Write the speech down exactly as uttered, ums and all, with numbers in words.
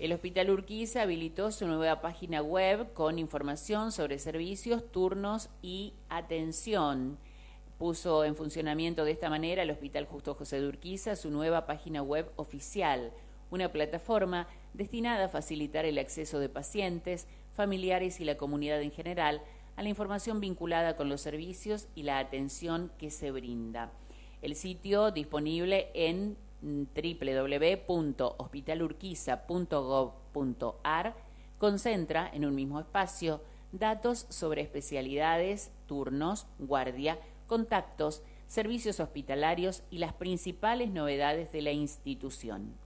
El Hospital Urquiza habilitó su nueva página web con información sobre servicios, turnos y atención. Puso en funcionamiento de esta manera el Hospital Justo José de Urquiza su nueva página web oficial, una plataforma destinada a facilitar el acceso de pacientes, familiares y la comunidad en general a la información vinculada con los servicios y la atención que se brinda. El sitio, disponible en doble u doble u doble u punto hospital urquiza punto gov punto ar, concentra en un mismo espacio datos sobre especialidades, turnos, guardia, contactos, servicios hospitalarios y las principales novedades de la institución.